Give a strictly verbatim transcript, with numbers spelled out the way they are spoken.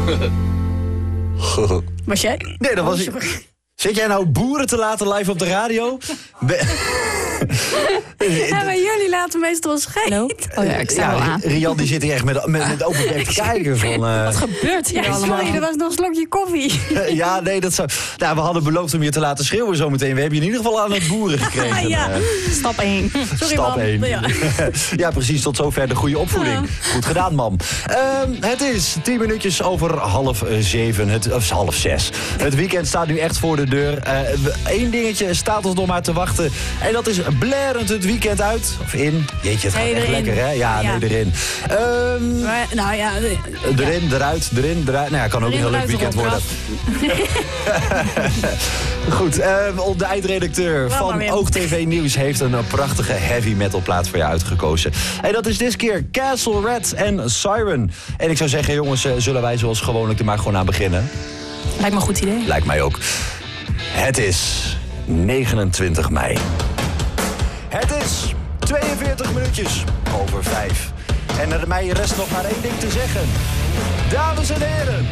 Was jij? Nee, dat was ik. Zit jij nou boeren te laten live op de radio? Be- Ja, maar jullie laten meestal schijten. Oh ja, ik sta ja, wel aan. Rian die zit hier echt met, met, met open bek te kijken. Van, uh... Wat gebeurt hier Ja, allemaal? sorry, er was nog een slokje koffie. ja, nee, dat zou... Nou, we hadden beloofd om je te laten schreeuwen zometeen. We hebben je in ieder geval aan het boeren gekregen. Ja. Uh, Stap één. Sorry, Stap man. één. Ja. Ja, precies, tot zover de goede opvoeding. Goed gedaan, mam. Uh, het is tien minuutjes over half zeven, het, of half zes. Het weekend staat nu echt voor de deur. Eén uh, dingetje staat ons nog maar te wachten. En dat is blerend het weekend uit. Of in. Jeetje, het gaat Nee, echt erin. lekker, hè? Ja, Ja. nee, erin. Um, Maar, nou ja, de- erin, eruit, erin, eruit. Nou ja, kan ook Erin, een heel leuk eruit, weekend worden. erop, Goed, uh, de eindredacteur Laat maar van weer. Oog T V Nieuws heeft een uh, prachtige heavy metal plaat voor je uitgekozen. En dat is dit keer Castle Red en Siren. En ik zou zeggen, jongens, uh, zullen wij zoals gewoonlijk er maar gewoon aan beginnen? Lijkt me een goed idee. Lijkt mij ook. Het is negenentwintig mei. Het is tweeënveertig minuutjes over vijf. En er mij rest nog maar één ding te zeggen. Dames en heren.